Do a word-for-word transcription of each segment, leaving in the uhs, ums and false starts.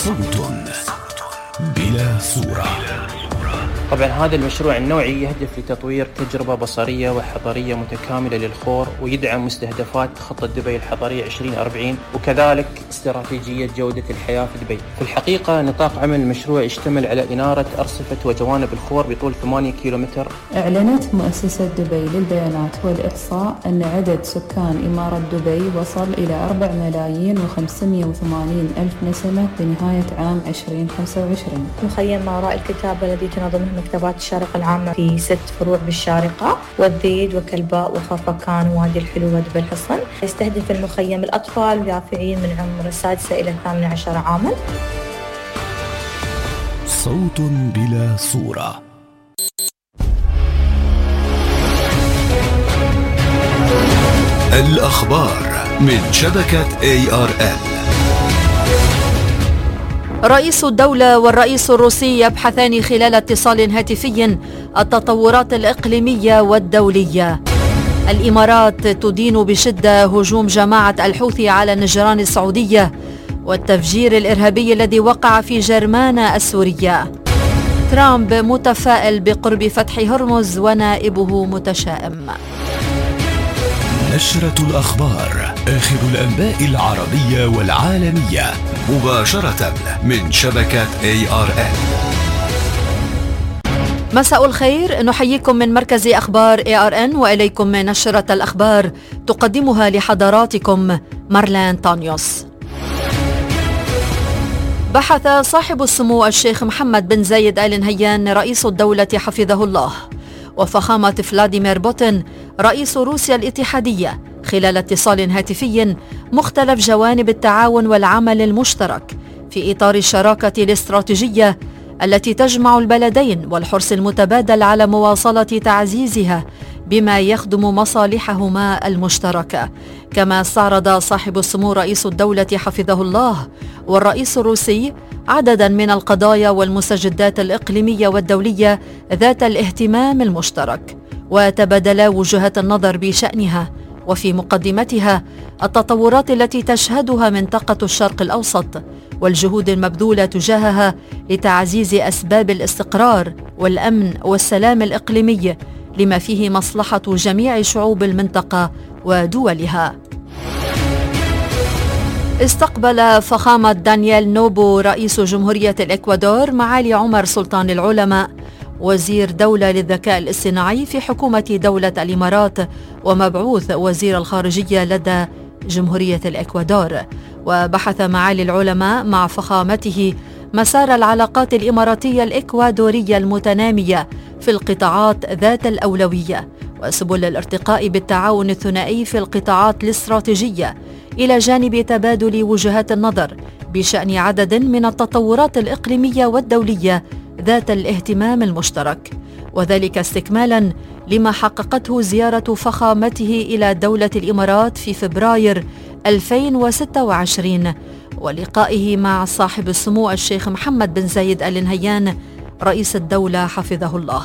صوت بلا صورة. طبعا هذا المشروع النوعي يهدف لتطوير تجربة بصرية وحضرية متكاملة للخور، ويدعم مستهدفات خطة دبي الحضرية عشرين أربعين، وكذلك استراتيجية جودة الحياة في دبي. في الحقيقة نطاق عمل المشروع يشتمل على إنارة أرصفة وجوانب الخور بطول ثمانية كيلومتر. أعلنت مؤسسة دبي للبيانات والإحصاء أن عدد سكان إمارة دبي وصل إلى أربعة ملايين وخمسمائة وثمانين ألف نسمة بنهاية عام عشرين خمسة وعشرين. مخيم ما وراء الكتابة الذي تنظمه مكتبات الشارقة العامة في ست فروع بالشارقة، والذيد وكلباء وخرفكان ووادي الحلو ودبي الحصن. يستهدف المخيم الأطفال الدافعين من عمر السادسة إلى الثامنة عشر عاما. صوت بلا صورة. الأخبار من شبكة إيه آر إل. رئيس الدولة والرئيس الروسي يبحثان خلال اتصال هاتفي التطورات الإقليمية والدولية. الإمارات تدين بشدة هجوم جماعة الحوثي على نجران السعودية والتفجير الإرهابي الذي وقع في جرمانة السورية. ترامب متفائل بقرب فتح هرمز ونائبه متشائم. نشرة الأخبار، آخر الأنباء العربية والعالمية مباشرة من شبكة إيه آر إل. مساء الخير، نحييكم من مركز أخبار إيه آر إن، وإليكم نشرة الأخبار تقدمها لحضراتكم مارلين تانيوس. بحث صاحب السمو الشيخ محمد بن زايد آل نهيان رئيس الدولة حفظه الله وفخامة فلاديمير بوتين رئيس روسيا الاتحادية خلال اتصال هاتفي مختلف جوانب التعاون والعمل المشترك في إطار الشراكة الاستراتيجية التي تجمع البلدين والحرص المتبادل على مواصلة تعزيزها بما يخدم مصالحهما المشتركة. كما استعرض صاحب السمو رئيس الدولة حفظه الله والرئيس الروسي عددا من القضايا والمستجدات الإقليمية والدولية ذات الاهتمام المشترك، وتبادلا وجهات النظر بشأنها، وفي مقدمتها التطورات التي تشهدها منطقة الشرق الأوسط والجهود المبذولة تجاهها لتعزيز أسباب الاستقرار والأمن والسلام الإقليمي لما فيه مصلحة جميع شعوب المنطقة ودولها. استقبل فخامة دانييل نوبو رئيس جمهورية الإكوادور معالي عمر سلطان العلماء وزير دولة للذكاء الاصطناعي في حكومة دولة الإمارات ومبعوث وزير الخارجية لدى جمهورية الإكوادور. وبحث معالي العلماء مع فخامته مسار العلاقات الإماراتية الإكوادورية المتنامية في القطاعات ذات الأولوية وسبل الارتقاء بالتعاون الثنائي في القطاعات الاستراتيجية، إلى جانب تبادل وجهات النظر بشأن عدد من التطورات الإقليمية والدولية ذات الاهتمام المشترك، وذلك استكمالا لما حققته زيارة فخامته إلى دولة الإمارات في فبراير ألفين وستة وعشرين ولقائه مع صاحب السمو الشيخ محمد بن زايد آل نهيان رئيس الدولة حفظه الله.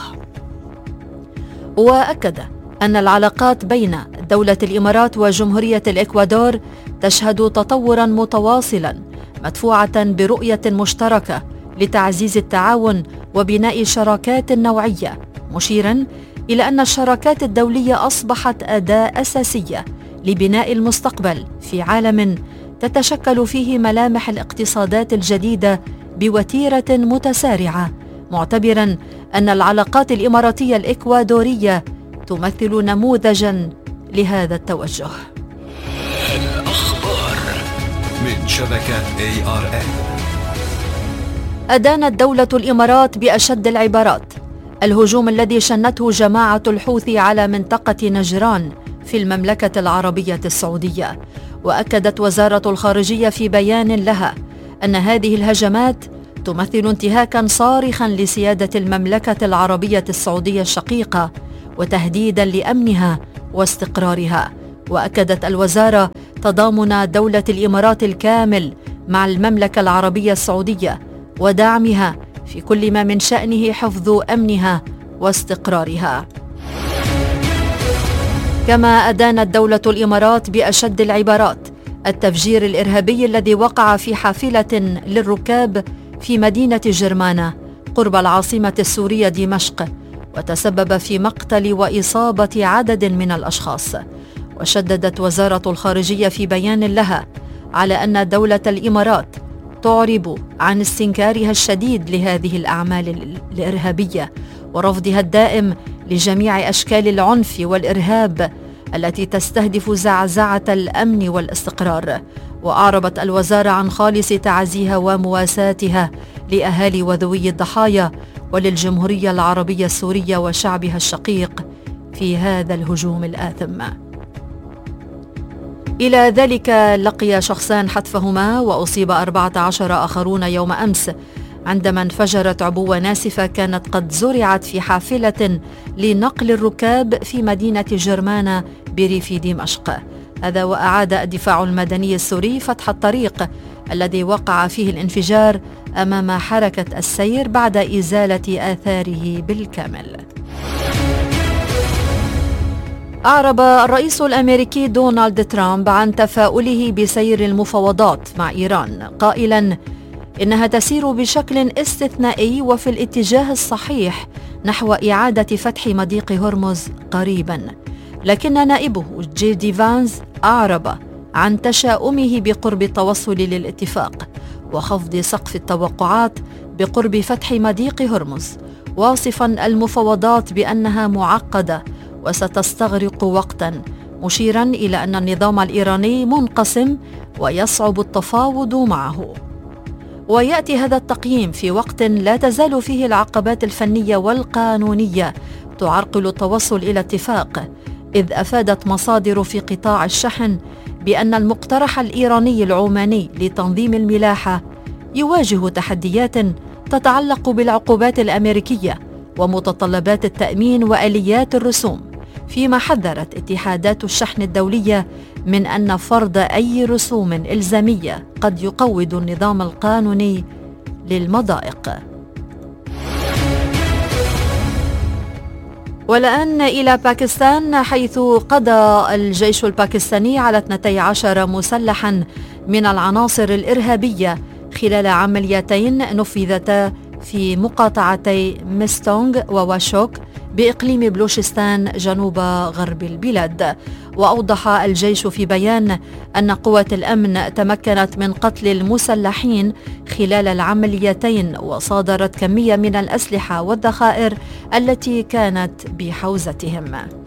وأكد أن العلاقات بين دولة الإمارات وجمهورية الإكوادور تشهد تطورا متواصلا مدفوعة برؤية مشتركة لتعزيز التعاون وبناء شراكات نوعية، مشيرا إلى أن الشراكات الدولية أصبحت أداة أساسية لبناء المستقبل في عالم تتشكل فيه ملامح الاقتصادات الجديدة بوتيرة متسارعة، معتبرا أن العلاقات الإماراتية الإكوادورية تمثل نموذجا لهذا التوجه. الأخبار من شبكة إيه آر إل. أدانت دولة الإمارات بأشد العبارات الهجوم الذي شنته جماعة الحوثي على منطقة نجران في المملكة العربية السعودية. وأكدت وزارة الخارجية في بيان لها أن هذه الهجمات تمثل انتهاكا صارخا لسيادة المملكة العربية السعودية الشقيقة وتهديدا لأمنها واستقرارها. وأكدت الوزارة تضامن دولة الإمارات الكامل مع المملكة العربية السعودية ودعمها في كل ما من شأنه حفظ أمنها واستقرارها. كما أدانت دولة الإمارات بأشد العبارات التفجير الإرهابي الذي وقع في حافلة للركاب في مدينة جرمانة قرب العاصمة السورية دمشق، وتسبب في مقتل وإصابة عدد من الأشخاص. وشددت وزارة الخارجية في بيان لها على أن دولة الإمارات تعرب عن استنكارها الشديد لهذه الأعمال الإرهابية ورفضها الدائم لجميع أشكال العنف والإرهاب التي تستهدف زعزعة الأمن والاستقرار. وأعربت الوزارة عن خالص تعازيها ومواساتها لأهالي وذوي الضحايا وللجمهورية العربية السورية وشعبها الشقيق في هذا الهجوم الآثم. إلى ذلك لقي شخصان حتفهما وأصيب أربعة عشر آخرون يوم أمس عندما انفجرت عبوة ناسفة كانت قد زرعت في حافلة لنقل الركاب في مدينة جرمانة بريف دمشق. هذا وأعاد الدفاع المدني السوري فتح الطريق الذي وقع فيه الانفجار أمام حركة السير بعد إزالة آثاره بالكامل. أعرب الرئيس الأمريكي دونالد ترامب عن تفاؤله بسير المفاوضات مع إيران، قائلاً إنها تسير بشكل استثنائي وفي الاتجاه الصحيح نحو إعادة فتح مضيق هرمز قريباً. لكن نائبه جي دي فانز أعرب عن تشاؤمه بقرب التوصل للاتفاق وخفض سقف التوقعات بقرب فتح مضيق هرمز، واصفاً المفاوضات بأنها معقدة وستستغرق وقتاً، مشيراً إلى أن النظام الإيراني منقسم ويصعب التفاوض معه. ويأتي هذا التقييم في وقت لا تزال فيه العقبات الفنية والقانونية تعرقل التوصل إلى اتفاق، إذ أفادت مصادر في قطاع الشحن بأن المقترح الإيراني العماني لتنظيم الملاحة يواجه تحديات تتعلق بالعقوبات الأمريكية ومتطلبات التأمين وآليات الرسوم، فيما حذرت اتحادات الشحن الدولية من أن فرض أي رسوم إلزامية قد يقوض النظام القانوني للمضائق. والآن إلى باكستان، حيث قضى الجيش الباكستاني على اثنتي عشر مسلحاً من العناصر الإرهابية خلال عمليتين نفذتا في مقاطعتي مستونغ وواشوك بإقليم بلوشستان جنوب غرب البلاد. وأوضح الجيش في بيان أن قوات الأمن تمكنت من قتل المسلحين خلال العمليتين وصادرت كمية من الأسلحة والذخائر التي كانت بحوزتهم.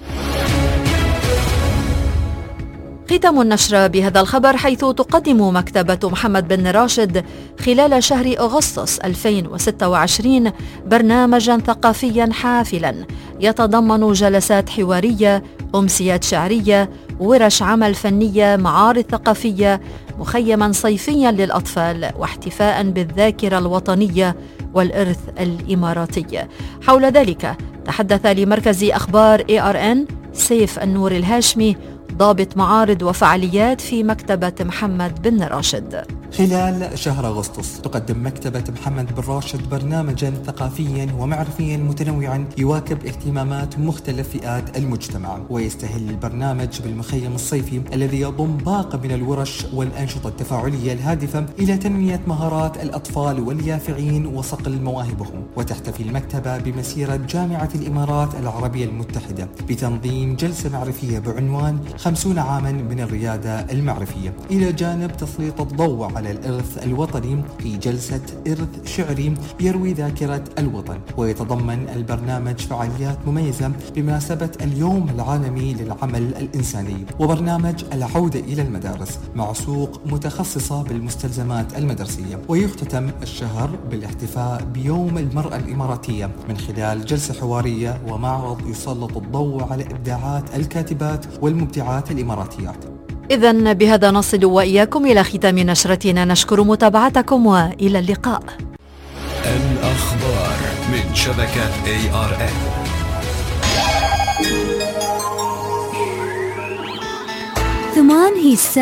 ختام النشر بهذا الخبر، حيث تقدم مكتبة محمد بن راشد خلال شهر أغسطس ألفين وستة وعشرين برنامجا ثقافيا حافلا يتضمن جلسات حوارية، أمسيات شعرية، ورش عمل فنية، معارض ثقافية، مخيما صيفيا للأطفال، واحتفاء بالذاكرة الوطنية والإرث الإماراتي. حول ذلك تحدث لمركز أخبار إيه آر إن سيف النور الهاشمي، ضابط معارض وفعاليات في مكتبة محمد بن راشد. خلال شهر أغسطس تقدم مكتبة محمد بن راشد برنامجا ثقافيا ومعرفيا متنوعا يواكب اهتمامات مختلف فئات المجتمع، ويستهل البرنامج بالمخيم الصيفي الذي يضم باقة من الورش والأنشطة التفاعلية الهادفة إلى تنمية مهارات الأطفال واليافعين وصقل مواهبهم. وتحتفي المكتبة بمسيرة جامعة الإمارات العربية المتحدة بتنظيم جلسة معرفية بعنوان خمسون عاما من الريادة المعرفية، إلى جانب تسليط الضوء على الإرث الوطني في جلسة إرث شعري يروي ذاكرة الوطن. ويتضمن البرنامج فعاليات مميزة بمناسبة اليوم العالمي للعمل الإنساني، وبرنامج العودة إلى المدارس مع سوق متخصصة بالمستلزمات المدرسية. ويختتم الشهر بالاحتفاء بيوم المرأة الإماراتية من خلال جلسة حوارية ومعرض يسلط الضوء على إبداعات الكاتبات والمبدعات الإماراتيات. إذن بهذا نصل وإياكم إلى ختام نشرتنا، نشكر متابعتكم وإلى اللقاء. الأخبار من شبكة إيه آر إن. ثمان هي الساعة